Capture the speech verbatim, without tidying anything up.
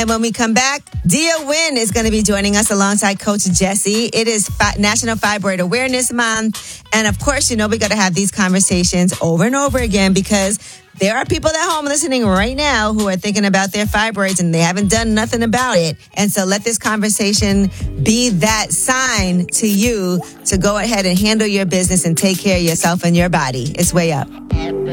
And when we come back, Dia Wynn is going to be joining us alongside Coach Jesse. It is Fi- National Fibroid Awareness Month. And of course, you know, we got to have these conversations over and over again because there are people at home listening right now who are thinking about their fibroids and they haven't done nothing about it. And so let this conversation be that sign to you to go ahead and handle your business and take care of yourself and your body. It's way up.